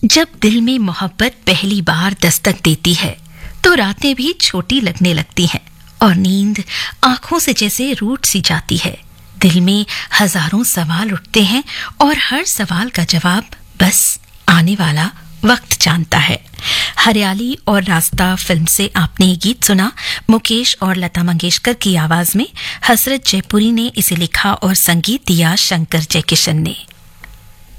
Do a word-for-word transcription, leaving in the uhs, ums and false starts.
जब दिल में मोहब्बत पहली बार दस्तक देती है तो रातें भी छोटी लगने लगती हैं और नींद आंखों से जैसे रूठ सी जाती है। दिल में हजारों सवाल उठते हैं और हर सवाल का जवाब बस आने वाला वक्त जानता है। हरियाली और रास्ता फिल्म से आपने ये गीत सुना। मुकेश और लता मंगेशकर की आवाज में हसरत जयपुरी ने इसे लिखा और संगीत दिया शंकर जयकिशन ने।